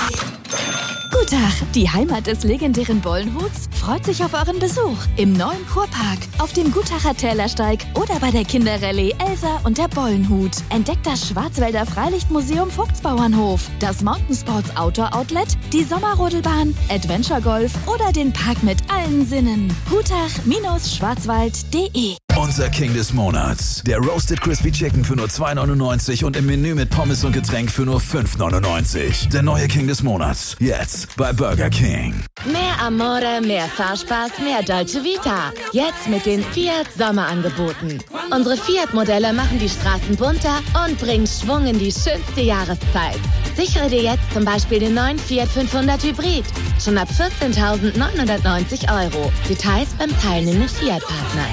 Guten Tag, die Heimat des legendären Bollenhuts freut sich auf euren Besuch im neuen Kurpark, auf dem Gutacher Tälersteig oder bei der Kinderrallye Elsa und der Bollenhut. Entdeckt das Schwarzwälder Freilichtmuseum Vogtsbauernhof, das Mountainsports Outdoor Outlet, die Sommerrodelbahn, Adventure Golf oder den Park mit allen Sinnen. Gutach-schwarzwald.de. Unser King des Monats. Der Roasted Crispy Chicken für nur 2,99 und im Menü mit Pommes und Getränk für nur 5,99. Der neue King des Monats. Jetzt bei Burger King. Mehr Amore, mehr Fahrspaß, mehr Dolce Vita. Jetzt mit den Fiat Sommerangeboten. Unsere Fiat-Modelle machen die Straßen bunter und bringen Schwung in die schönste Jahreszeit. Sichere dir jetzt zum Beispiel den neuen Fiat 500 Hybrid. Schon ab 14.990 €. Details beim teilnehmenden Fiat-Partner.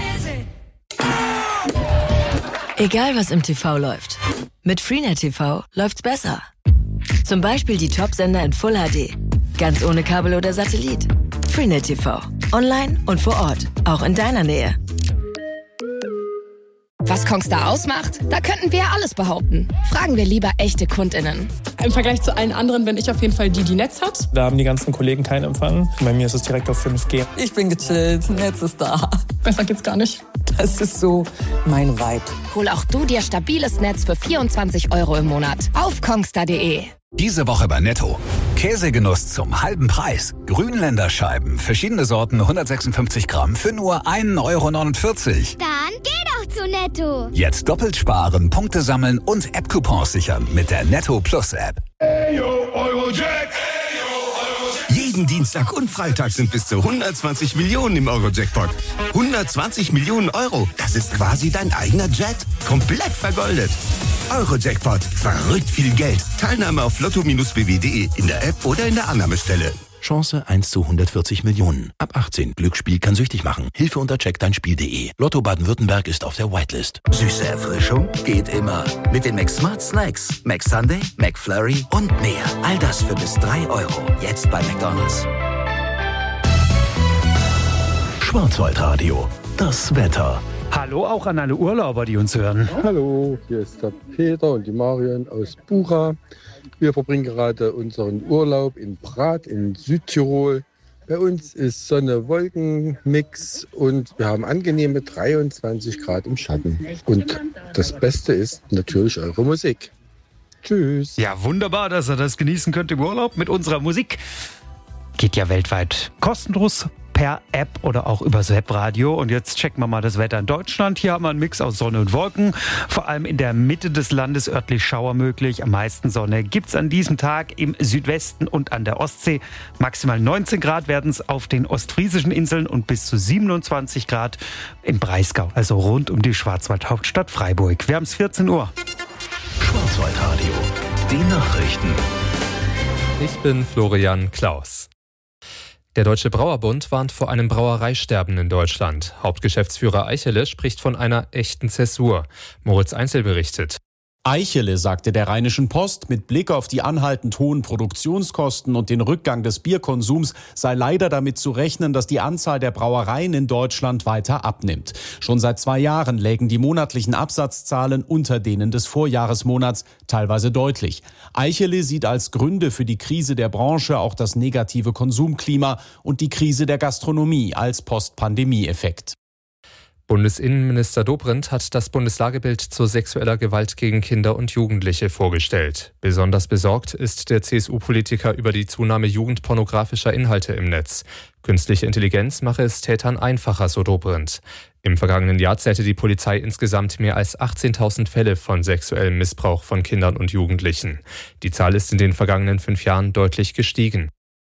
Egal was im TV läuft, mit Freenet TV läuft's besser. Zum Beispiel die Top-Sender in Full HD, ganz ohne Kabel oder Satellit. Freenet TV, online und vor Ort, auch in deiner Nähe. Was Kongstar ausmacht? Da könnten wir alles behaupten. Fragen wir lieber echte KundInnen. Im Vergleich zu allen anderen bin ich auf jeden Fall die Netz hat. Da haben die ganzen Kollegen keinen Empfang. Bei mir ist es direkt auf 5G. Ich bin gechillt, Netz ist da. Besser geht's gar nicht. Das ist so mein Vibe. Hol auch du dir stabiles Netz für 24 € im Monat. Auf kongstar.de. Diese Woche bei Netto. Käsegenuss zum halben Preis. Grünländerscheiben, verschiedene Sorten, 156 Gramm für nur 1,49 €. Dann geh doch zu Netto. Jetzt doppelt sparen, Punkte sammeln und App-Coupons sichern mit der Netto Plus App. Jeden Dienstag und Freitag sind bis zu 120 Millionen im Euro-Jackpot. 120 Millionen €, das ist quasi dein eigener Jet. Komplett vergoldet. Euro-Jackpot, verrückt viel Geld. Teilnahme auf lotto-bw.de, in der App oder in der Annahmestelle. Chance 1 zu 140 Millionen. Ab 18. Glücksspiel kann süchtig machen. Hilfe unter checkdeinspiel.de. Lotto Baden-Württemberg ist auf der Whitelist. Süße Erfrischung geht immer. Mit den McSmart Snacks. McSunday, McFlurry und mehr. All das für bis 3 €. Jetzt bei McDonald's. Schwarzwaldradio. Das Wetter. Hallo auch an alle Urlauber, die uns hören. Hallo, hier ist der Peter und die Marion aus Bucha. Wir verbringen gerade unseren Urlaub in Prat in Südtirol. Bei uns ist Sonne-Wolken-Mix und wir haben angenehme 23 Grad im Schatten. Und das Beste ist natürlich eure Musik. Tschüss. Ja, wunderbar, dass ihr das genießen könnt im Urlaub mit unserer Musik. Geht ja weltweit kostenlos per App oder auch übers Webradio. Und jetzt checken wir mal das Wetter in Deutschland. Hier haben wir einen Mix aus Sonne und Wolken. Vor allem in der Mitte des Landes örtlich Schauer möglich. Am meisten Sonne gibt's an diesem Tag im Südwesten und an der Ostsee. Maximal 19 Grad werden es auf den ostfriesischen Inseln und bis zu 27 Grad im Breisgau, also rund um die Schwarzwaldhauptstadt Freiburg. Wir haben es 14 Uhr. Schwarzwaldradio. Die Nachrichten. Ich bin Florian Klaus. Der Deutsche Brauerbund warnt vor einem Brauereisterben in Deutschland. Hauptgeschäftsführer Eichele spricht von einer echten Zäsur. Moritz Einzel berichtet. Eichele sagte der Rheinischen Post, mit Blick auf die anhaltend hohen Produktionskosten und den Rückgang des Bierkonsums sei leider damit zu rechnen, dass die Anzahl der Brauereien in Deutschland weiter abnimmt. Schon seit 2 Jahren lägen die monatlichen Absatzzahlen unter denen des Vorjahresmonats, teilweise deutlich. Eichele sieht als Gründe für die Krise der Branche auch das negative Konsumklima und die Krise der Gastronomie als Post-Pandemie-Effekt. Bundesinnenminister Dobrindt hat das Bundeslagebild zu sexueller Gewalt gegen Kinder und Jugendliche vorgestellt. Besonders besorgt ist der CSU-Politiker über die Zunahme jugendpornografischer Inhalte im Netz. Künstliche Intelligenz mache es Tätern einfacher, so Dobrindt. Im vergangenen Jahr zählte die Polizei insgesamt mehr als 18.000 Fälle von sexuellem Missbrauch von Kindern und Jugendlichen. Die Zahl ist in den vergangenen 5 Jahren deutlich gestiegen.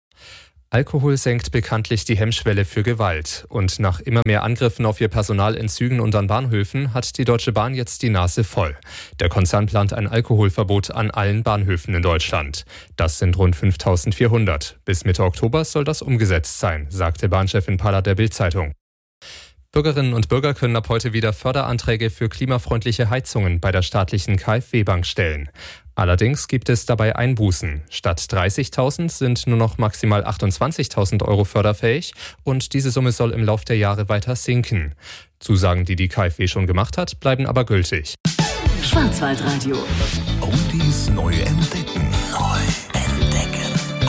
Alkohol senkt bekanntlich die Hemmschwelle für Gewalt. Und nach immer mehr Angriffen auf ihr Personal in Zügen und an Bahnhöfen hat die Deutsche Bahn jetzt die Nase voll. Der Konzern plant ein Alkoholverbot an allen Bahnhöfen in Deutschland. Das sind rund 5.400. Bis Mitte Oktober soll das umgesetzt sein, sagte Bahnchefin Paller der Bild-Zeitung. Bürgerinnen und Bürger können ab heute wieder Förderanträge für klimafreundliche Heizungen bei der staatlichen KfW-Bank stellen. Allerdings gibt es dabei Einbußen. Statt 30.000 sind nur noch maximal 28.000 € förderfähig und diese Summe soll im Lauf der Jahre weiter sinken. Zusagen, die die KfW schon gemacht hat, bleiben aber gültig. Schwarzwaldradio. Oldies neu entdecken. Neu entdecken.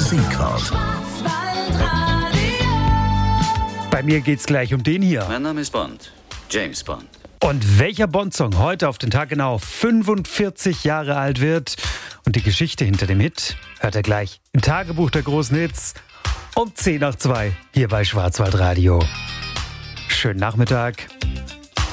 Musikwort. Bei mir geht's gleich um den hier. Mein Name ist Bond. James Bond. Und welcher Bond-Song heute auf den Tag genau 45 Jahre alt wird und die Geschichte hinter dem Hit, hört er gleich im Tagebuch der großen Hits um 10 nach 2 hier bei Schwarzwaldradio. Schönen Nachmittag.